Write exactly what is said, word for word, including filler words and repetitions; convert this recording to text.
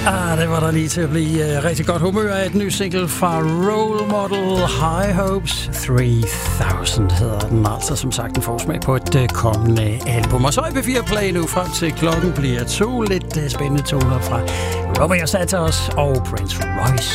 Ah, det var der lige til at blive uh, rigtig godt humør af. Et ny single fra Role Model, High Hopes tre tusind hedder den. Altså som sagt en forsmag på et uh, kommende album. Og så er P fire Play nu frem til klokken bliver to. Lidt uh, spændende toner fra Romeo Santos og Prince Royce.